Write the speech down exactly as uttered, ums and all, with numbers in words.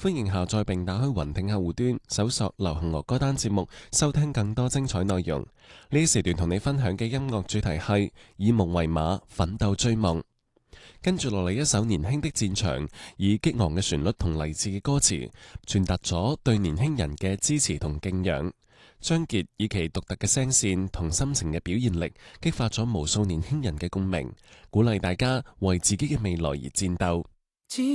歡迎下載並打開雲聽客戶端，搜索流行樂歌單節目，收聽更多精彩內容。呢時段同你分享嘅音樂主題係以夢為馬，奮鬥追夢。跟住落嚟一首年輕的戰場，以激昂嘅旋律同勵志嘅歌詞，傳達咗對年輕人嘅支持同敬仰。張傑以其獨特嘅聲線同深情嘅表現力，激發咗無數年輕人嘅共鳴，鼓勵大家為自己嘅未來而戰鬥。